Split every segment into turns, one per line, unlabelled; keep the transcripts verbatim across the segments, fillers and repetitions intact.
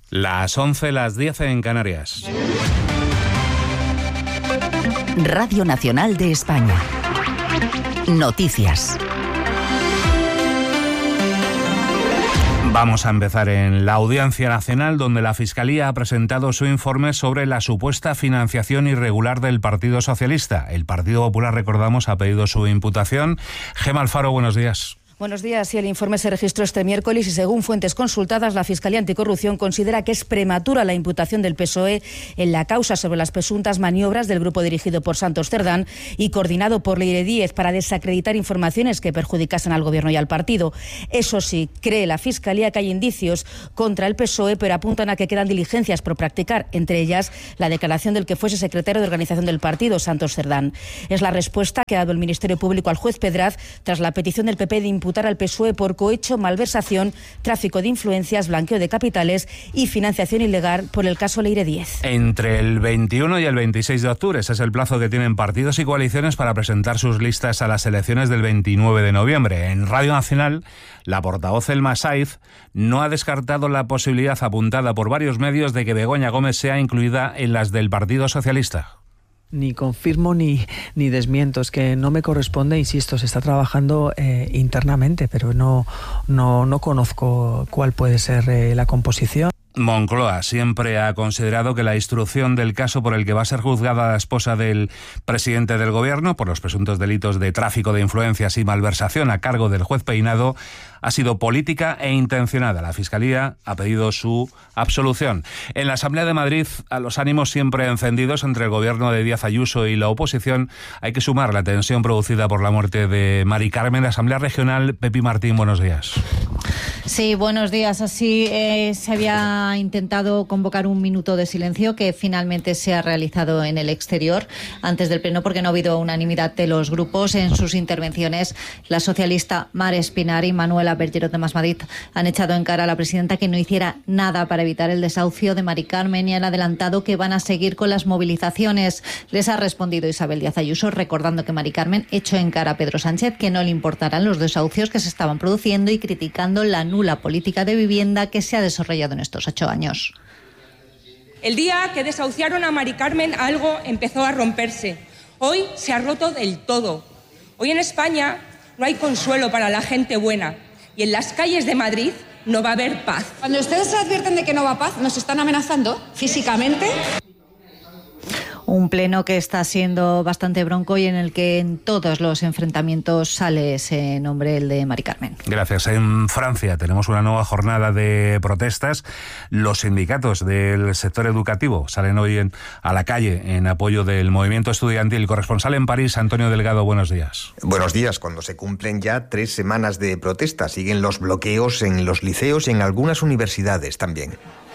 Las once, las diez en Canarias.
Radio Nacional de España. Noticias.
Vamos a empezar en la Audiencia Nacional, donde la Fiscalía ha presentado su informe sobre la supuesta financiación irregular del Partido Socialista. El Partido Popular, recordamos, ha pedido su imputación. Gemma Alfaro, buenos días.
Buenos días. Sí, el informe se registró este miércoles y, según fuentes consultadas, la Fiscalía Anticorrupción considera que es prematura la imputación del P S O E en la causa sobre las presuntas maniobras del grupo dirigido por Santos Cerdán y coordinado por Leire Díez para desacreditar informaciones que perjudicasen al Gobierno y al partido. Eso sí, cree la Fiscalía que hay indicios contra el P S O E, pero apuntan a que quedan diligencias por practicar, entre ellas la declaración del que fuese secretario de organización del partido, Santos Cerdán. Es la respuesta que ha dado el Ministerio Público al juez Pedraz tras la petición del P P de imputar al P S O E por cohecho, malversación, tráfico de influencias, blanqueo de capitales y financiación ilegal por el caso Leire Díez.
Entre el veintiuno y el veintiséis de octubre, ese es el plazo que tienen partidos y coaliciones para presentar sus listas a las elecciones del veintinueve de noviembre. En Radio Nacional, la portavoz Elma Saiz no ha descartado la posibilidad apuntada por varios medios de que Begoña Gómez sea incluida en las del Partido Socialista.
Ni confirmo ni, ni desmiento, es que no me corresponde, insisto, se está trabajando eh, internamente, pero no, no, no conozco cuál puede ser eh, la composición.
Moncloa siempre ha considerado que la instrucción del caso por el que va a ser juzgada la esposa del presidente del Gobierno por los presuntos delitos de tráfico de influencias y malversación a cargo del juez Peinado ha sido política e intencionada. La Fiscalía ha pedido su absolución. En la Asamblea de Madrid, a los ánimos siempre encendidos entre el Gobierno de Díaz Ayuso y la oposición, hay que sumar la tensión producida por la muerte de Mari Carmen. La Asamblea Regional, Pepi Martín, buenos días.
Sí, buenos días. Así eh, se había intentado convocar un minuto de silencio que finalmente se ha realizado en el exterior antes del pleno porque no ha habido unanimidad de los grupos. En sus intervenciones, la socialista Mar Espinar y Manuela Bergerot de Más Madrid han echado en cara a la presidenta que no hiciera nada para evitar el desahucio de Mari Carmen y han adelantado que van a seguir con las movilizaciones. Les ha respondido Isabel Díaz Ayuso recordando que Mari Carmen echó en cara a Pedro Sánchez que no le importarán los desahucios que se estaban produciendo y criticando la nula política de vivienda que se ha desarrollado en estos ocho años.
El día que desahuciaron a Mari Carmen algo empezó a romperse. Hoy se ha roto del todo. Hoy en España no hay consuelo para la gente buena y en las calles de Madrid no va a haber paz.
Cuando ustedes advierten de que no va paz, nos están amenazando físicamente.
Un pleno que está siendo bastante bronco y en el que en todos los enfrentamientos sale ese nombre, el de Mari Carmen.
Gracias. En Francia tenemos una nueva jornada de protestas. Los sindicatos del sector educativo salen hoy en, a la calle en apoyo del movimiento estudiantil. Corresponsal en París, Antonio Delgado, buenos días.
Buenos días. Cuando se cumplen ya tres semanas de protesta, siguen los bloqueos en los liceos y en algunas universidades también.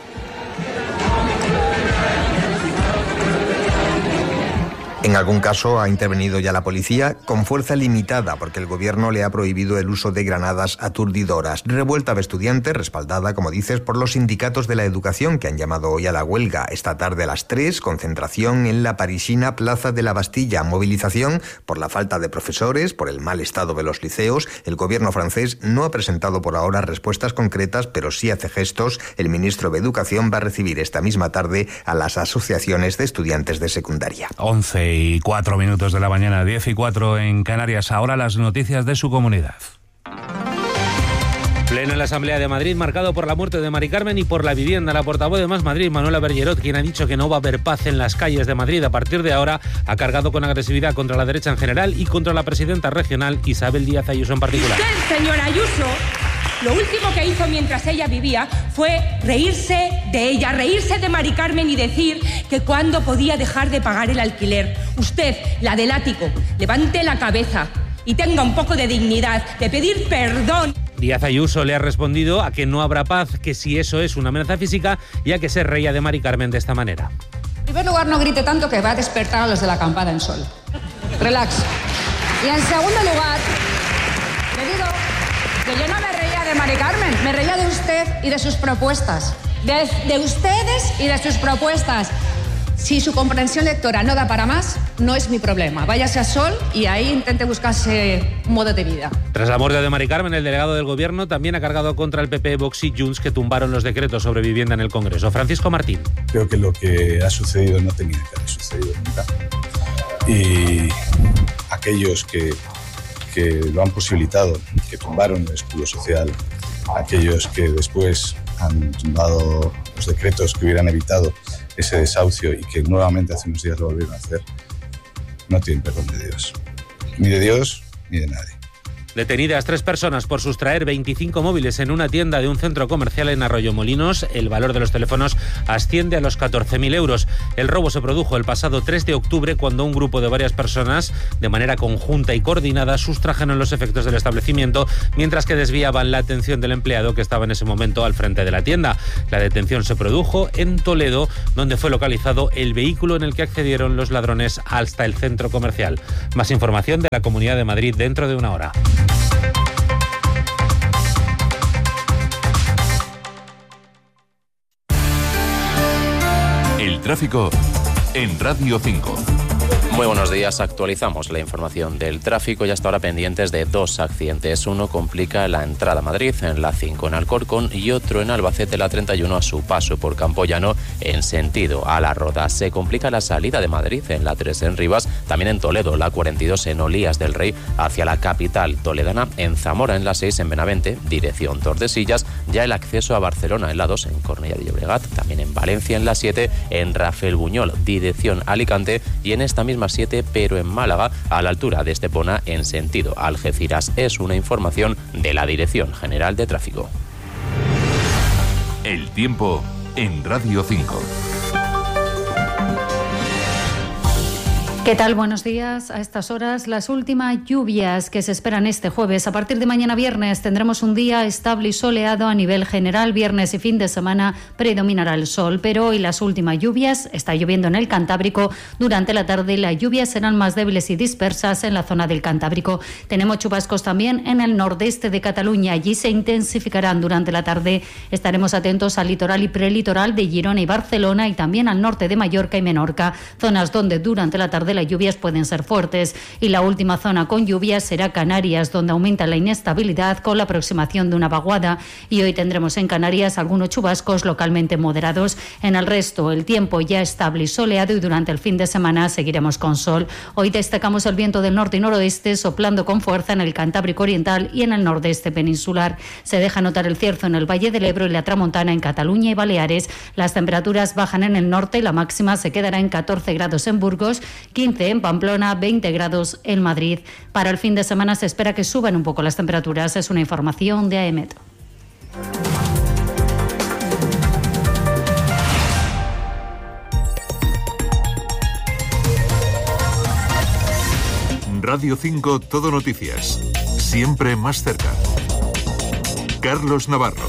En algún caso ha intervenido ya la policía con fuerza limitada porque el gobierno le ha prohibido el uso de granadas aturdidoras. Revuelta de estudiantes respaldada, como dices, por los sindicatos de la educación que han llamado hoy a la huelga. Esta tarde a las tres, concentración en la parisina Plaza de la Bastilla. Movilización por la falta de profesores, por el mal estado de los liceos. El gobierno francés no ha presentado por ahora respuestas concretas, pero sí hace gestos. El ministro de Educación va a recibir esta misma tarde a las asociaciones de estudiantes de secundaria.
once y cuatro minutos de la mañana, diez y cuatro en Canarias. Ahora las noticias de su comunidad.
Pleno en la Asamblea de Madrid marcado por la muerte de Mari Carmen y por la vivienda. La portavoz de Más Madrid, Manuela Bergerot, quien ha dicho que no va a haber paz en las calles de Madrid a partir de ahora, ha cargado con agresividad contra la derecha en general y contra la presidenta regional Isabel Díaz Ayuso en particular.
Usted, señora Ayuso, lo último que hizo mientras ella vivía fue reírse de ella, reírse de Mari Carmen y decir que cuándo podía dejar de pagar el alquiler. Usted, la del ático, levante la cabeza y tenga un poco de dignidad, de pedir perdón.
Díaz Ayuso le ha respondido a que no habrá paz, que si eso es una amenaza física, y a que se reía de Mari Carmen de esta manera.
En primer lugar, no grite tanto que va a despertar a los de la acampada en Sol. Relax. Y en segundo lugar, le digo que yo no me reía de Mari Carmen, me reía de usted y de sus propuestas. De, de ustedes y de sus propuestas. Si su comprensión lectora no da para más, no es mi problema. Váyase a Sol y ahí intente buscarse un modo de vida.
Tras la muerte de Mari Carmen, el delegado del Gobierno también ha cargado contra el P P, Vox y Junts, que tumbaron los decretos sobre vivienda en el Congreso. Francisco Martín.
Creo que lo que ha sucedido no tenía que haber sucedido nunca. Y aquellos que, que lo han posibilitado, que tumbaron el escudo social, aquellos que después han tumbado los decretos que hubieran evitado ese desahucio y que nuevamente hace unos días lo volvieron a hacer, no tienen perdón de Dios. Ni de Dios, ni de nadie.
Detenidas tres personas por sustraer veinticinco móviles en una tienda de un centro comercial en Arroyomolinos. El valor de los teléfonos asciende a los catorce mil euros. El robo se produjo el pasado tres de octubre cuando un grupo de varias personas, de manera conjunta y coordinada, sustrajeron los efectos del establecimiento mientras que desviaban la atención del empleado que estaba en ese momento al frente de la tienda. La detención se produjo en Toledo, donde fue localizado el vehículo en el que accedieron los ladrones hasta el centro comercial. Más información de la Comunidad de Madrid dentro de una hora.
El tráfico en Radio cinco.
Muy buenos días, actualizamos la información del tráfico y hasta ahora pendientes de dos accidentes. Uno complica la entrada a Madrid en la cinco en Alcorcón y otro en Albacete, la treinta y uno a su paso por Campoyano en sentido a La Roda. Se complica la salida de Madrid en la tres en Rivas, también en Toledo, la cuarenta y dos en Olías del Rey hacia la capital toledana, en Zamora en la seis en Benavente, dirección Tordesillas, ya el acceso a Barcelona en la dos en Cornellà de Llobregat, también en Valencia en la siete, en Rafael Buñol, dirección Alicante y en esta misma siete, pero en Málaga, a la altura de Estepona, en sentido Algeciras. Es una información de la Dirección General de Tráfico.
El tiempo en Radio cinco.
¿Qué tal? Buenos días. A estas horas, las últimas lluvias que se esperan este jueves. A partir de mañana viernes tendremos un día estable y soleado a nivel general. Viernes y fin de semana predominará el sol, pero hoy las últimas lluvias, está lloviendo en el Cantábrico. Durante la tarde las lluvias serán más débiles y dispersas en la zona del Cantábrico. Tenemos chubascos también en el nordeste de Cataluña. Allí se intensificarán durante la tarde. Estaremos atentos al litoral y prelitoral de Girona y Barcelona y también al norte de Mallorca y Menorca, zonas donde durante la tarde las lluvias pueden ser fuertes. Y la última zona con lluvias será Canarias, donde aumenta la inestabilidad con la aproximación de una vaguada. Y hoy tendremos en Canarias algunos chubascos localmente moderados. En el resto, el tiempo ya estable y soleado y durante el fin de semana seguiremos con sol. Hoy destacamos el viento del norte y noroeste soplando con fuerza en el Cantábrico Oriental y en el nordeste peninsular. Se deja notar el cierzo en el Valle del Ebro y la tramontana en Cataluña y Baleares. Las temperaturas bajan en el norte y la máxima se quedará en catorce grados en Burgos, quince en Pamplona, veinte grados en Madrid. Para el fin de semana se espera que suban un poco las temperaturas. Es una información de AEMET.
Radio cinco Todo Noticias. Siempre más cerca. Carlos Navarro.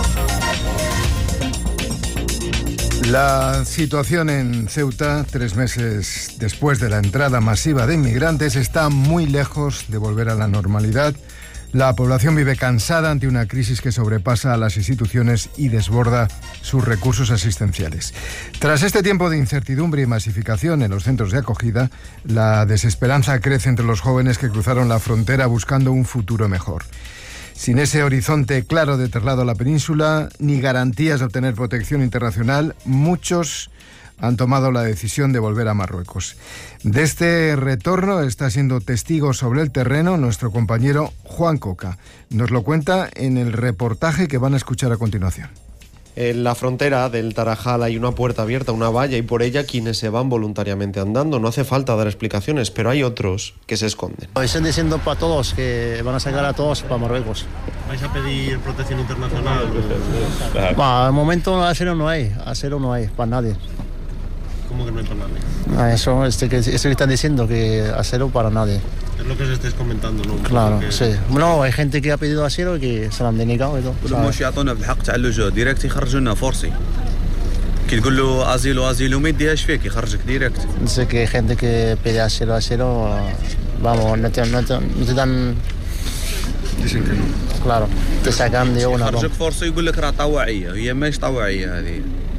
La situación en Ceuta, tres meses después de la entrada masiva de inmigrantes, está muy lejos de volver a la normalidad. La población vive cansada ante una crisis que sobrepasa a las instituciones y desborda sus recursos asistenciales. Tras este tiempo de incertidumbre y masificación en los centros de acogida, la desesperanza crece entre los jóvenes que cruzaron la frontera buscando un futuro mejor. Sin ese horizonte claro de traslado a la península, ni garantías de obtener protección internacional, muchos han tomado la decisión de volver a Marruecos. De este retorno está siendo testigo sobre el terreno nuestro compañero Juan Coca. Nos lo cuenta en el reportaje que van a escuchar a continuación.
En la frontera del Tarajal hay una puerta abierta, una valla, y por ella quienes se van voluntariamente andando. No hace falta dar explicaciones, pero hay otros que se esconden.
Están diciendo para todos que van a sacar a todos para Marruecos.
¿Vais a pedir protección internacional?
Bah, al momento a cero no hay, a cero no hay, para nadie.
¿Cómo que no hay para nadie?
Ah, eso este que, este que están diciendo, que a cero para nadie.
Es lo que os estáis comentando, ¿no?
Claro,
que...
sí. No, hay gente que ha pedido asilo y que se lo han denegado y todo.
مش يعطونا بالحق تاع اللجوء ديريكت يخرجونا فورسي كي تقول له ازيلو ازيلو ما يديهاش فيك يخرجك ديريكت.
Dice que hay gente que pide asilo asilo, vamos, no te, no te, no te dan.
Dicen que no.
Claro, te sacan de una.
يخرجك فورسي يقول لك راه طوعيه هي ماهيش طوعيه هذه.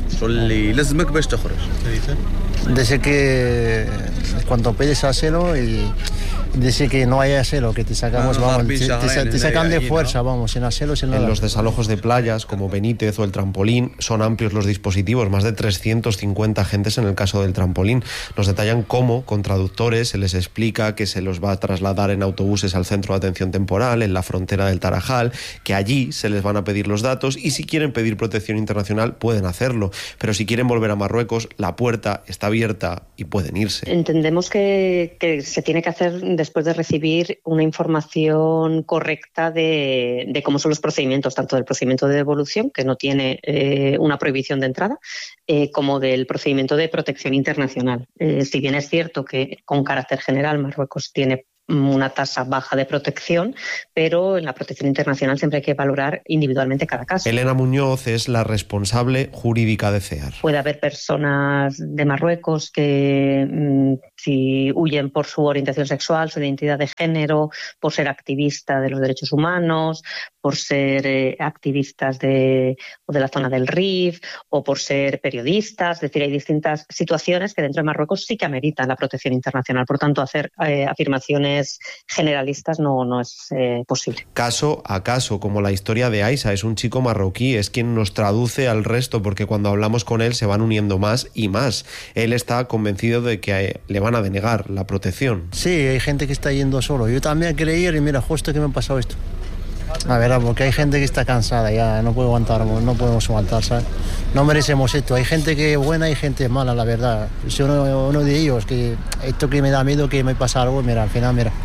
Dice que cuando pides asilo y dice que no hay asilo, que te sacamos, vamos, te, te, te sacan de fuerza, vamos, sin asilo, sin nada.
En los desalojos de playas, como Benítez o el Trampolín, son amplios los dispositivos, más de trescientos cincuenta agentes en el caso del Trampolín. Nos detallan cómo, con traductores, se les explica que se los va a trasladar en autobuses al centro de atención temporal, en la frontera del Tarajal, que allí se les van a pedir los datos y si quieren pedir protección internacional pueden hacerlo. Pero si quieren volver a Marruecos, la puerta está abierta y pueden irse.
Entendemos que, que se tiene que hacer después de recibir una información correcta de, de cómo son los procedimientos, tanto del procedimiento de devolución, que no tiene eh, una prohibición de entrada, eh, como del procedimiento de protección internacional. Eh, si bien es cierto que con carácter general Marruecos tiene una tasa baja de protección, pero en la protección internacional siempre hay que valorar individualmente cada caso.
Elena Muñoz es la responsable jurídica de CEAR.
Puede haber personas de Marruecos que mmm, si huyen por su orientación sexual, su identidad de género, por ser activista de los derechos humanos, por ser eh, activistas de, o de la zona del Rif, o por ser periodistas. Es decir, hay distintas situaciones que dentro de Marruecos sí que ameritan la protección internacional. Por tanto, hacer eh, afirmaciones generalistas no, no es eh, posible.
Caso a caso, como la historia de Aisa, es un chico marroquí, es quien nos traduce al resto, porque cuando hablamos con él se van uniendo más y más. Él está convencido de que le van a denegar la protección.
Sí, hay gente que está yendo solo. Yo también quería ir y mira, justo que me ha pasado esto. A ver, porque hay gente que está cansada, ya no puedo aguantar, no podemos aguantar, ¿sabes? No merecemos esto. Hay gente que es buena y gente mala, la verdad. Soy uno, uno de ellos, que esto que me da miedo que me pasa algo, mira, al final, mira.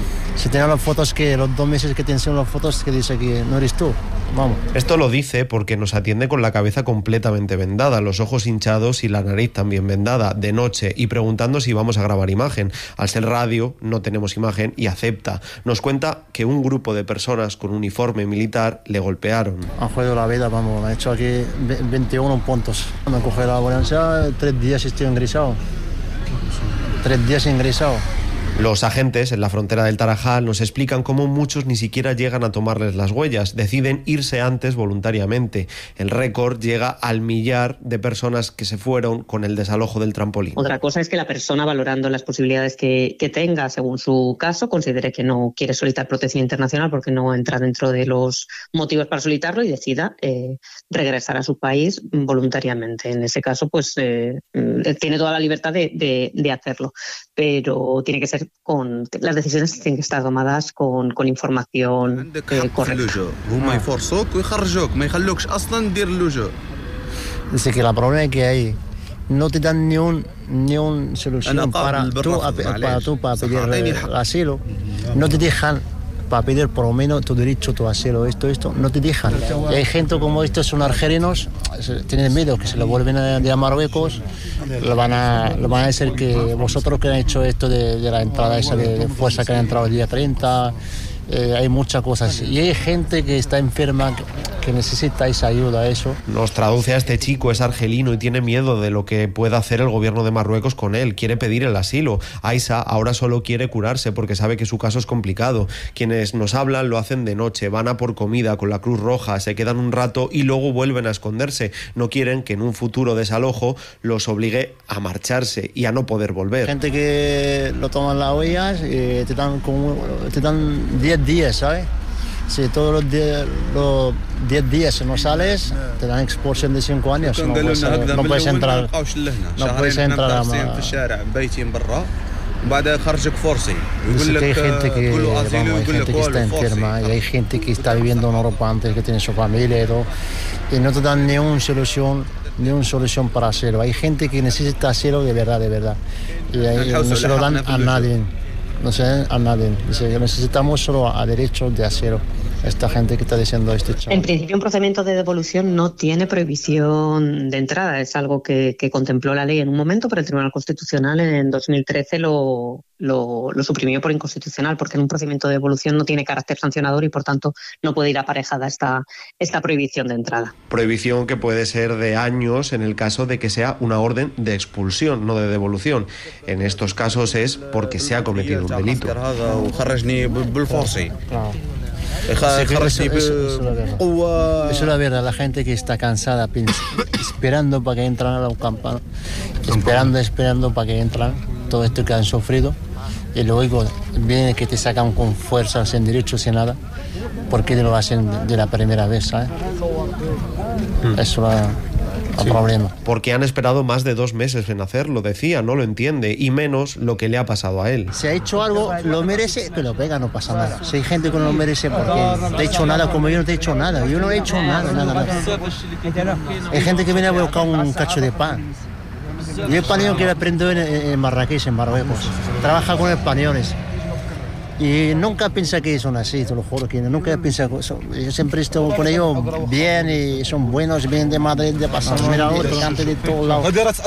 Si tienes las fotos, que los dos meses que te enseñan las fotos, que dice que no eres tú, vamos.
Esto lo dice porque nos atiende con la cabeza completamente vendada, los ojos hinchados y la nariz también vendada, de noche, y preguntando si vamos a grabar imagen. Al ser radio, no tenemos imagen y acepta. Nos cuenta que un grupo de personas con uniforme militar le golpearon.
Han jodido la vida, vamos, me ha hecho aquí veintiuno puntos. Me coge la ambulancia, tres días estoy ingresado. Tres días ingresado.
Los agentes en la frontera del Tarajal nos explican cómo muchos ni siquiera llegan a tomarles las huellas, deciden irse antes voluntariamente. El récord llega al millar de personas que se fueron con el desalojo del Trampolín.
Otra cosa es que la persona, valorando las posibilidades que, que tenga según su caso, considere que no quiere solicitar protección internacional porque no entra dentro de los motivos para solicitarlo y decida eh, regresar a su país voluntariamente. En ese caso, pues eh, tiene toda la libertad de, de, de hacerlo, pero tiene que ser con las decisiones tienen que estar tomadas con, con información eh, correcta.
Dice que el problema es que hay no te dan ni un ni un solución para tú, para tú para pedir el asilo, no te dejan para pedir por lo menos tu derecho, tu asilo, esto, esto, no te dejan. Y hay gente como estos son argelinos, tienen miedo que se lo vuelven a, de a Marruecos, lo van a, lo van a decir que vosotros que han hecho esto de, de la entrada esa de, de fuerza que han entrado el día treinta, eh, hay muchas cosas. Y hay gente que está enferma, que, que necesita esa ayuda, eso.
Nos traduce a este chico, es argelino y tiene miedo de lo que pueda hacer el gobierno de Marruecos con él. Quiere pedir el asilo. Aisa ahora solo quiere curarse porque sabe que su caso es complicado. Quienes nos hablan lo hacen de noche, van a por comida con la Cruz Roja, se quedan un rato y luego vuelven a esconderse. No quieren que en un futuro desalojo los obligue a marcharse y a no poder volver.
Gente que lo toman las huellas y te dan como, te dan diez días, ¿sabes? Si todos los diez los diez días no sales, te dan expulsión de cinco años. No puedes, no puedes entrar. No puedes entrar a Dice que hay gente que, vamos, hay gente que está enferma y hay gente que está viviendo en Europa antes, que tiene su familia y todo, y no te dan ni una solución, ni una solución para hacerlo. Hay gente que necesita hacerlo de verdad, de verdad, y ahí no se lo dan a nadie. No sé, a nadie. Dice que necesitamos solo a derecho de hacerlo. Esta gente que está diciendo este chaval.
En principio, un procedimiento de devolución no tiene prohibición de entrada. Es algo que, que contempló la ley en un momento, pero el Tribunal Constitucional en dos mil trece lo, lo, lo suprimió por inconstitucional, porque en un procedimiento de devolución no tiene carácter sancionador y, por tanto, no puede ir aparejada esta, esta prohibición de entrada.
Prohibición que puede ser de años en el caso de que sea una orden de expulsión, no de devolución. En estos casos es porque se ha cometido un delito.
eso, eso, eso, eso es la verdad. Eso es la verdad. La gente que está cansada, esperando para que entran a la campana, esperando, esperando para que entran todo esto que han sufrido, y luego viene que te sacan con fuerza, sin derecho, sin nada, porque lo hacen de la primera vez, ¿sabes? Mm. Eso es el sí. problema.
Porque han esperado más de dos meses en hacerlo, decía, no lo entiende, y menos lo que le ha pasado a él.
Si ha hecho algo, lo merece, que lo pega, no pasa nada. Si hay gente que no lo merece porque no he hecho nada, como yo no te he hecho nada, yo no he hecho nada, nada, nada. Hay gente que viene a buscar un cacho de pan. Yo el español que aprendo en, en Marrakech, en Marruecos, trabaja con españoles. Y nunca piensa que son así, te lo juro, que nunca piensa que son, yo siempre estoy con ellos bien y son buenos, bien de Madrid, de pasar, mira, de cante de todos lados.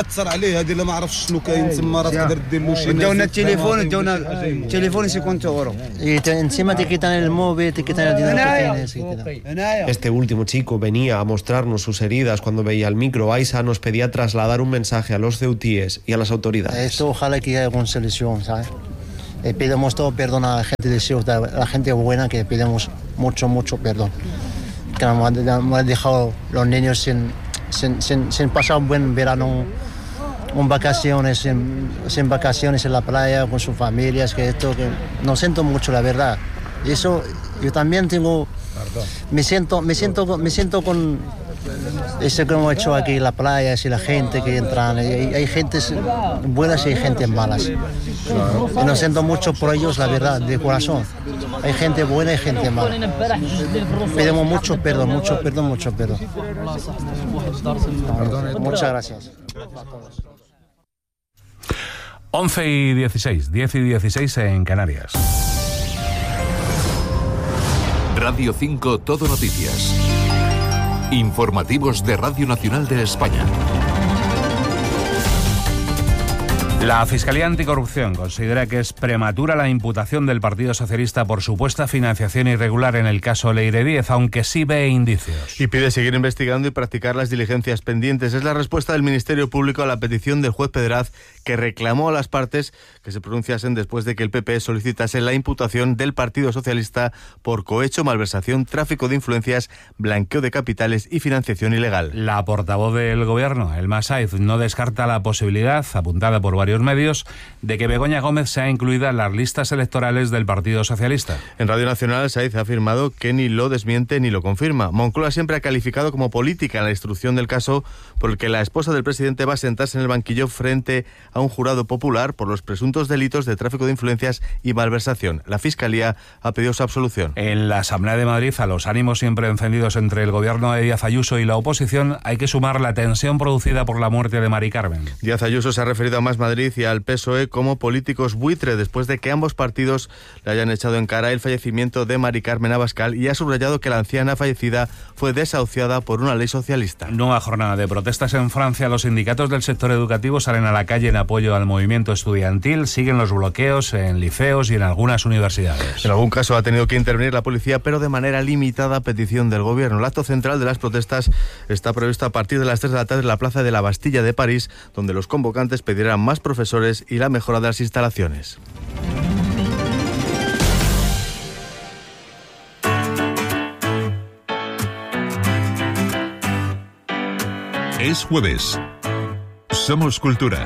Y te, encima te quitan el móvil, te quitan el dinero que tienes.
Este último chico venía a mostrarnos sus heridas cuando veía el micro. Aisa nos pedía trasladar un mensaje a los ceutíes y a las autoridades.
Esto ojalá que haya alguna solución, ¿sabes? Eh, pedimos todo perdón a la gente de Ceuta, a la gente buena, que pedimos mucho, mucho perdón. Que nos han, nos han dejado los niños sin, sin, sin, sin pasar un buen verano, un vacaciones, sin, sin vacaciones en la playa con sus familias, que esto, que nos siento mucho, la verdad. Y eso, yo también tengo, me siento, me siento, me siento con eso que hemos hecho aquí en la playa, y la gente que entran, hay, hay gente buenas y hay gente malas. Y nos siento mucho por ellos, la verdad, de corazón. Hay gente buena y gente mala. Pedimos mucho perdón, mucho perdón, mucho perdón. Muchas gracias.
once y dieciséis, diez y dieciséis en Canarias.
Radio cinco Todo Noticias. Informativos de Radio Nacional de España.
La Fiscalía Anticorrupción considera que es prematura la imputación del Partido Socialista por supuesta financiación irregular en el caso Leire Díez, aunque sí ve indicios.
Y pide seguir investigando y practicar las diligencias pendientes. Es la respuesta del Ministerio Público a la petición del juez Pedraz, que reclamó a las partes que se pronunciasen después de que el P P solicitase la imputación del Partido Socialista por cohecho, malversación, tráfico de influencias, blanqueo de capitales y financiación ilegal.
La portavoz del Gobierno, Elma Saiz, no descarta la posibilidad, apuntada por varios medios, de que Begoña Gómez sea incluida en las listas electorales del Partido Socialista.
En Radio Nacional, Saiz ha afirmado que ni lo desmiente ni lo confirma. Moncloa siempre ha calificado como política la instrucción del caso por el que la esposa del presidente va a sentarse en el banquillo frente a un jurado popular por los presuntos delitos de tráfico de influencias y malversación. La Fiscalía ha pedido su absolución.
En la Asamblea de Madrid, a los ánimos siempre encendidos entre el gobierno de Díaz Ayuso y la oposición, hay que sumar la tensión producida por la muerte de Mari Carmen.
Díaz Ayuso se ha referido a Más Madrid y al P S O E como políticos buitre después de que ambos partidos le hayan echado en cara el fallecimiento de Mari Carmen Abascal, y ha subrayado que la anciana fallecida fue desahuciada por una ley socialista.
Nueva jornada de protestas en Francia. Los sindicatos del sector educativo salen a la calle en apoyo al movimiento estudiantil. Siguen los bloqueos en liceos y en algunas universidades.
En algún caso ha tenido que intervenir la policía, pero de manera limitada a petición del gobierno. El acto central de las protestas está previsto a partir de las tres de la tarde en la plaza de la Bastilla de París, donde los convocantes pedirán más profesores y la mejora de las instalaciones.
Es jueves. Somos Cultura.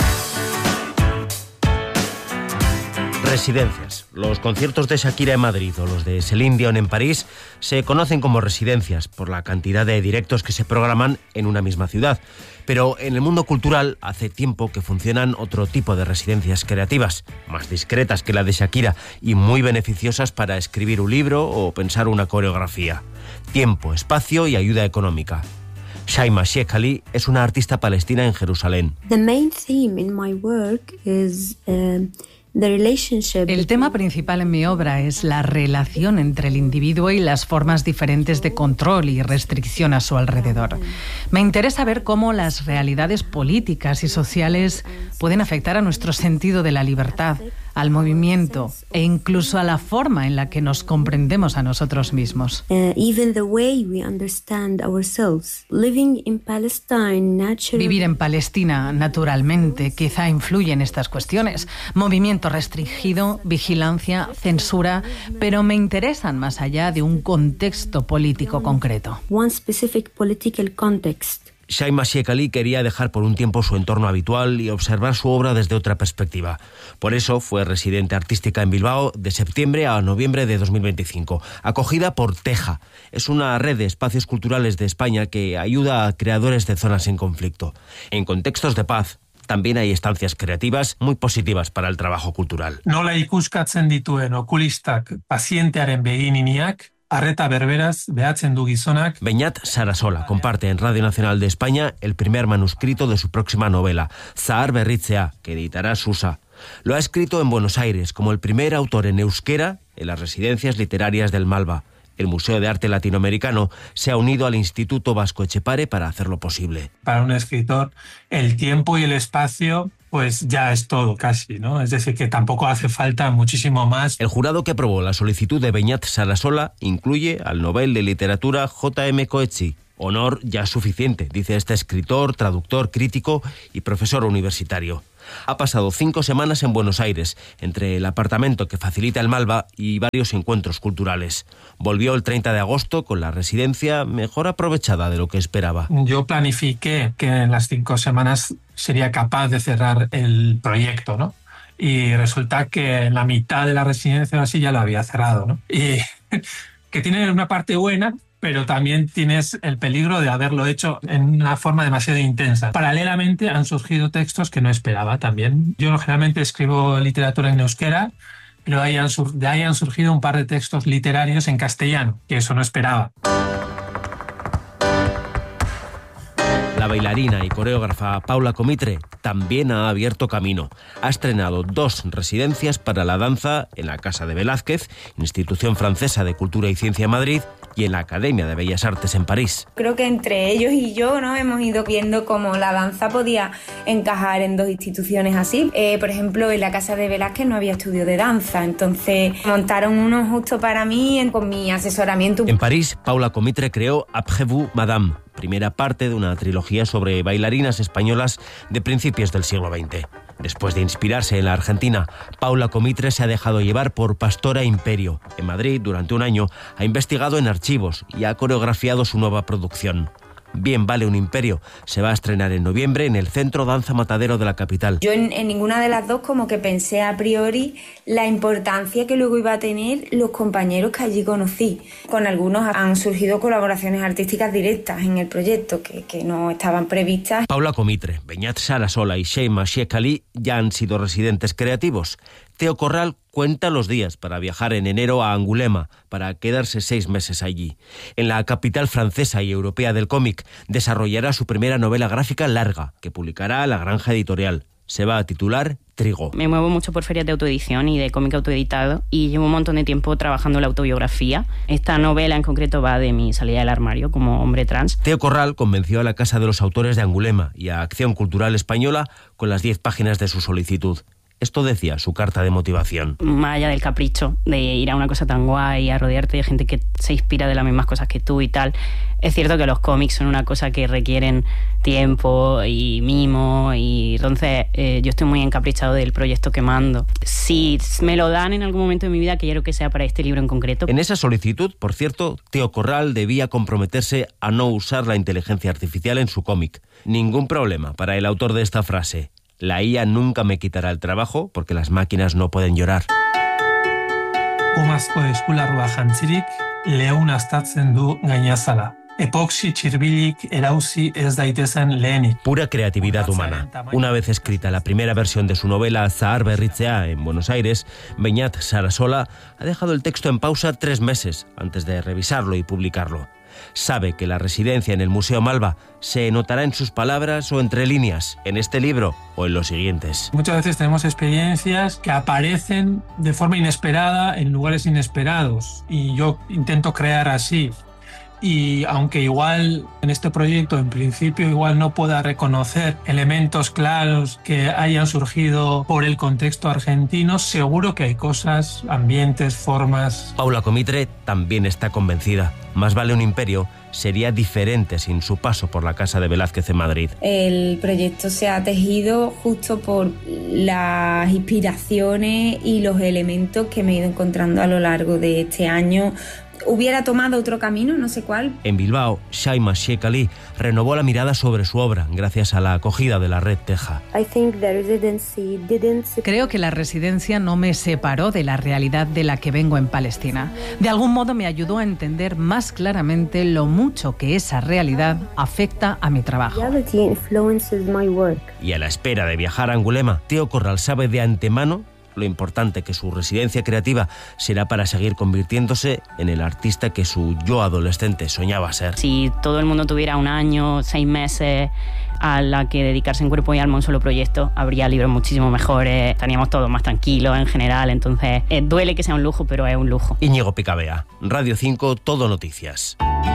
Residencias. Los conciertos de Shakira en Madrid o los de Céline Dion en París se conocen como residencias por la cantidad de directos que se programan en una misma ciudad. Pero en el mundo cultural hace tiempo que funcionan otro tipo de residencias creativas, más discretas que la de Shakira y muy beneficiosas para escribir un libro o pensar una coreografía. Tiempo, espacio y ayuda económica. Shaima Sheikh Ali es una artista palestina en Jerusalén.
The main theme in my work is um... El tema principal en mi obra es la relación entre el individuo y las formas diferentes de control y restricción a su alrededor. Me interesa ver cómo las realidades políticas y sociales pueden afectar a nuestro sentido de la libertad, al movimiento e incluso a la forma en la que nos comprendemos a nosotros mismos.
Uh, even the way we understand ourselves. Living in Palestine, naturally...
Vivir en Palestina, naturalmente, quizá influye en estas cuestiones. Movimiento restringido, vigilancia, censura, pero me interesan más allá de un contexto político concreto.
One specific political context.
Shaima Sheikh Ali quería dejar por un tiempo su entorno habitual y observar su obra desde otra perspectiva. Por eso fue residente artística en Bilbao de septiembre a noviembre de dos mil veinticinco, acogida por Teja. Es una red de espacios culturales de España que ayuda a creadores de zonas en conflicto. En contextos de paz, también hay estancias creativas muy positivas para el trabajo cultural.
Nola ikuskatzen dituen okulistak pazientearen beginiak, arreta berberaz behatzen du gizonak.
Beñat Sarasola comparte en Radio Nacional de España el primer manuscrito de su próxima novela, Zahar Berritzea, que editará Susa. Lo ha escrito en Buenos Aires como el primer autor en euskera en las residencias literarias del Malva. El Museo de Arte Latinoamericano se ha unido al Instituto Vasco Etxepare para hacerlo posible.
Para un escritor, el tiempo y el espacio pues ya es todo casi, ¿no? Es decir, que tampoco hace falta muchísimo más.
El jurado que aprobó la solicitud de Beñat Sarasola incluye al Nobel de Literatura J M Coetzee. Honor ya suficiente, dice este escritor, traductor, crítico y profesor universitario. Ha pasado cinco semanas en Buenos Aires, entre el apartamento que facilita el Malva y varios encuentros culturales. Volvió el treinta de agosto con la residencia mejor aprovechada de lo que esperaba.
Yo planifiqué que en las cinco semanas sería capaz de cerrar el proyecto, ¿no? Y resulta que en la mitad de la residencia así ya lo había cerrado, ¿no? Y que tiene una parte buena, pero también tienes el peligro de haberlo hecho en una forma demasiado intensa. Paralelamente han surgido textos que no esperaba también. Yo generalmente escribo literatura en euskera, pero de ahí han, sur- de ahí han surgido un par de textos literarios en castellano, que eso no esperaba.
La bailarina y coreógrafa Paula Comitre también ha abierto camino. Ha estrenado dos residencias para la danza en la Casa de Velázquez, Institución Francesa de Cultura y Ciencia en Madrid, y en la Academia de Bellas Artes en París.
Creo que entre ellos y yo, ¿no?, hemos ido viendo cómo la danza podía encajar en dos instituciones así. Eh, por ejemplo, en la Casa de Velázquez no había estudio de danza, entonces montaron uno justo para mí con mi asesoramiento.
En París, Paula Comitre creó Après vous, Madame, primera parte de una trilogía sobre bailarinas españolas de principios del siglo veinte. Después de inspirarse en la Argentina, Paula Comitre se ha dejado llevar por Pastora Imperio. En Madrid, durante un año, ha investigado en archivos y ha coreografiado su nueva producción. Bien vale un imperio se va a estrenar en noviembre en el Centro Danza Matadero de la capital.
Yo en, en ninguna de las dos como que pensé a priori la importancia que luego iba a tener los compañeros que allí conocí. Con algunos han surgido colaboraciones artísticas directas en el proyecto que, que no estaban previstas.
Paula Comitre, Beñat Sarasola y Shaima Sheikh Ali ya han sido residentes creativos. Teo Corral cuenta los días para viajar en enero a Angulema, para quedarse seis meses allí. En la capital francesa y europea del cómic desarrollará su primera novela gráfica larga, que publicará La Granja Editorial. Se va a titular Trigo.
Me muevo mucho por ferias de autoedición y de cómic autoeditado y llevo un montón de tiempo trabajando en la autobiografía. Esta novela en concreto va de mi salida del armario como hombre trans.
Teo Corral convenció a la Casa de los Autores de Angulema y a Acción Cultural Española con las diez páginas de su solicitud. Esto decía su carta de motivación.
Más allá del capricho de ir a una cosa tan guay, a rodearte de gente que se inspira de las mismas cosas que tú y tal, es cierto que los cómics son una cosa que requieren tiempo y mimo, y entonces eh, yo estoy muy encaprichado del proyecto que mando. Si me lo dan en algún momento de mi vida, quiero que sea para este libro en concreto.
En esa solicitud, por cierto, Teo Corral debía comprometerse a no usar la inteligencia artificial en su cómic. Ningún problema para el autor de esta frase. La I A nunca me quitará el trabajo porque las máquinas no pueden llorar.
Umazko eskularrua jantzirik, leun astatzen du gainazala. Epoxi txirbilik erauzi ez daitezen lehenik.
Pura creatividad humana. Una vez escrita la primera versión de su novela Zahar Berritzea en Buenos Aires, Beñat Sarasola ha dejado el texto en pausa tres meses antes de revisarlo y publicarlo. Sabe que la residencia en el Museo Malva se notará en sus palabras o entre líneas, en este libro o en los siguientes.
Muchas veces tenemos experiencias que aparecen de forma inesperada en lugares inesperados y yo intento crear así. y aunque igual en este proyecto en principio igual no pueda reconocer elementos claros que hayan surgido por el contexto argentino, seguro que hay cosas, ambientes, formas.
Paula Comitre también está convencida. Más vale un imperio sería diferente sin su paso por la Casa de Velázquez en Madrid.
El proyecto se ha tejido justo por las inspiraciones y los elementos que me he ido encontrando a lo largo de este año. Hubiera tomado otro camino, no sé cuál.
En Bilbao, Shaima Sheikh Ali renovó la mirada sobre su obra gracias a la acogida de la Red Teja.
Creo que la residencia no me separó de la realidad de la que vengo en Palestina. De algún modo me ayudó a entender más claramente lo mucho que esa realidad afecta a mi trabajo.
Y a la espera de viajar a Angulema, Teo Corral sabe de antemano lo importante que su residencia creativa será para seguir convirtiéndose en el artista que su yo adolescente soñaba ser.
Si todo el mundo tuviera un año, seis meses a la que dedicarse en cuerpo y alma a un solo proyecto, habría libros muchísimo mejores, estaríamos todos más tranquilos en general, entonces eh, duele que sea un lujo, pero es un lujo.
Íñigo Picabea, Radio cinco, Todo Noticias.